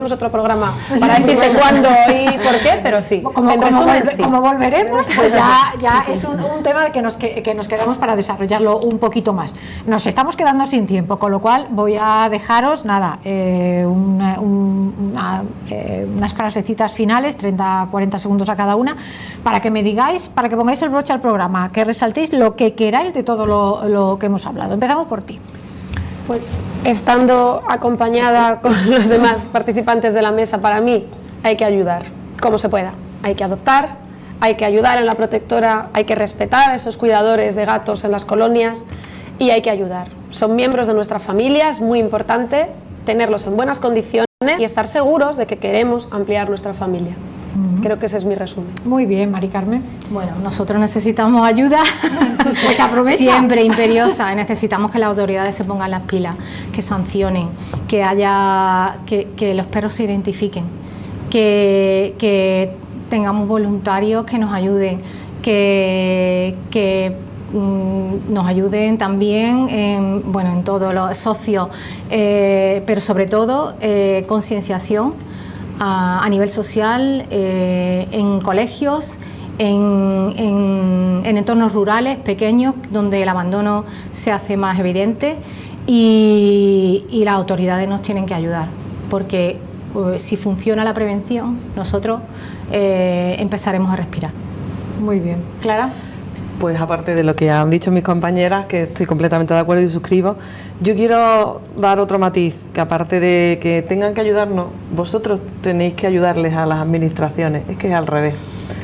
otro programa para decirte cuándo y por qué, pero sí. Como volveremos, pues ya es un tema que nos quedamos para desarrollarlo un poquito más. Nos estamos quedando sin tiempo, con lo cual voy a dejaros unas frasecitas finales, 30-40 segundos a cada una, para que me digáis, para que pongáis el broche al programa, que resaltéis lo que queráis de todo lo que hemos hablado. Empezamos por ti. Pues estando acompañada con los demás participantes de la mesa, para mí hay que ayudar como se pueda. Hay que adoptar, hay que ayudar en la protectora, hay que respetar a esos cuidadores de gatos en las colonias y hay que ayudar. Son miembros de nuestra familia, es muy importante tenerlos en buenas condiciones y estar seguros de que queremos ampliar nuestra familia. Creo que ese es mi resumen. Muy bien, Mari Carmen. Bueno, nosotros necesitamos ayuda. Pues aprovecha. Siempre imperiosa. Necesitamos que las autoridades se pongan las pilas, que sancionen, que los perros se identifiquen, que tengamos voluntarios que nos ayuden, que nos ayuden también en todo lo socio, pero sobre todo concienciación a nivel social, en colegios, en entornos rurales pequeños donde el abandono se hace más evidente y las autoridades nos tienen que ayudar, porque si funciona la prevención, nosotros empezaremos a respirar. Muy bien. Clara. Pues aparte de lo que han dicho mis compañeras, que estoy completamente de acuerdo y suscribo, yo quiero dar otro matiz, que aparte de que tengan que ayudarnos, vosotros tenéis que ayudarles a las administraciones, es que es al revés.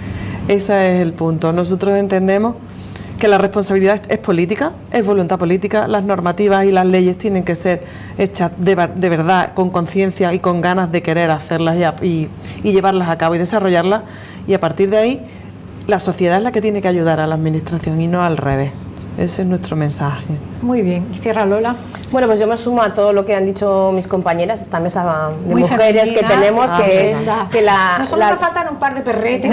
Ese es el punto. Nosotros entendemos que la responsabilidad es política, es voluntad política, las normativas y las leyes tienen que ser hechas de verdad, con conciencia y con ganas de querer hacerlas y llevarlas a cabo y desarrollarlas, y a partir de ahí la sociedad es la que tiene que ayudar a la administración y no al revés. Ese es nuestro mensaje. Muy bien. ¿Y cierra Lola? Bueno, pues yo me sumo a todo lo que han dicho mis compañeras, esta mesa de muy mujeres femenina, que tenemos, Nos solo faltan un par de perretes.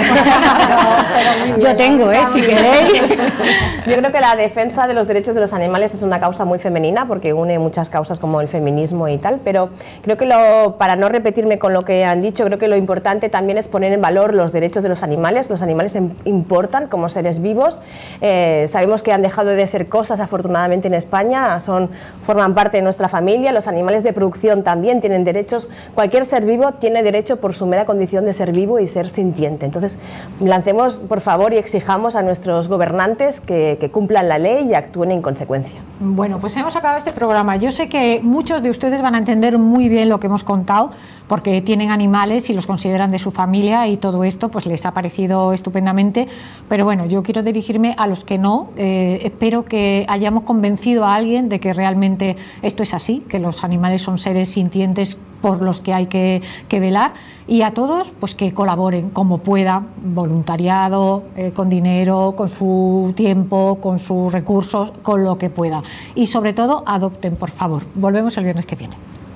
pero yo tengo, si queréis. Yo creo que la defensa de los derechos de los animales es una causa muy femenina, porque une muchas causas como el feminismo y tal, pero creo que para no repetirme con lo que han dicho, creo que lo importante también es poner en valor los derechos de los animales. Los animales importan como seres vivos. Sabemos que han dejado de ser cosas, afortunadamente, en España, forman parte de nuestra familia. Los animales de producción también tienen derechos. Cualquier ser vivo tiene derecho por su mera condición de ser vivo y ser sintiente. Entonces, lancemos, por favor, y exijamos a nuestros gobernantes que cumplan la ley y actúen en consecuencia. Bueno, pues hemos acabado este programa. Yo sé que muchos de ustedes van a entender muy bien lo que hemos contado, porque tienen animales y los consideran de su familia y todo esto pues les ha parecido estupendamente, pero bueno, yo quiero dirigirme a los que no. Espero que hayamos convencido a alguien de que realmente esto es así, que los animales son seres sintientes por los que hay que velar, y a todos pues que colaboren como puedan, voluntariado, con dinero, con su tiempo, con sus recursos, con lo que pueda, y sobre todo adopten, por favor. Volvemos el viernes que viene.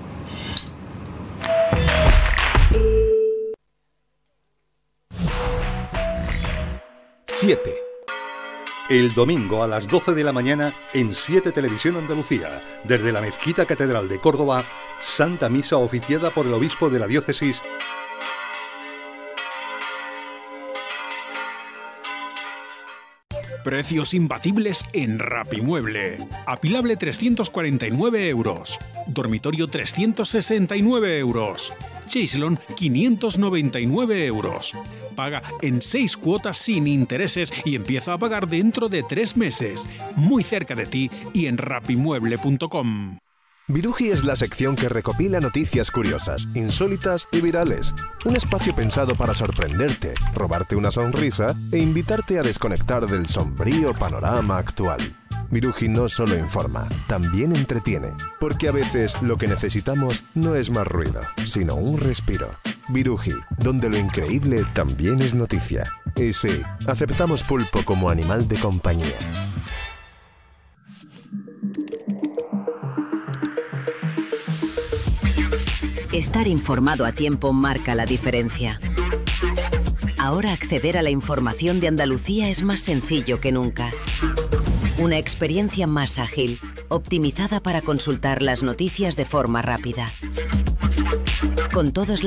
El domingo a las 12 de la mañana en 7 Televisión Andalucía, desde la Mezquita Catedral de Córdoba, Santa Misa oficiada por el obispo de la diócesis. Precios imbatibles en Rapimueble. Apilable 349 euros. Dormitorio 369 euros. Chaiselón 599 euros. Paga en 6 cuotas sin intereses y empieza a pagar dentro de 3 meses. Muy cerca de ti y en rapimueble.com. Viruji es la sección que recopila noticias curiosas, insólitas y virales. Un espacio pensado para sorprenderte, robarte una sonrisa e invitarte a desconectar del sombrío panorama actual. Viruji no solo informa, también entretiene, porque a veces lo que necesitamos no es más ruido, sino un respiro. Viruji, donde lo increíble también es noticia. Y sí, aceptamos pulpo como animal de compañía. Estar informado a tiempo marca la diferencia. Ahora acceder a la información de Andalucía es más sencillo que nunca. Una experiencia más ágil, optimizada para consultar las noticias de forma rápida. Con todos